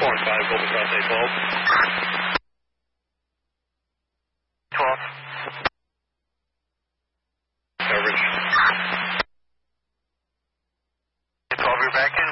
4-5, Golden Cross 812. 12. Coverage. 12, you're back in.